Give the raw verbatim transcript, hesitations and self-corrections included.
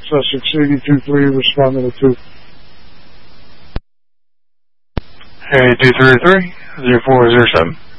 Sussex eighty-two three, responding to two. eighty-two three three, zero four zero seven.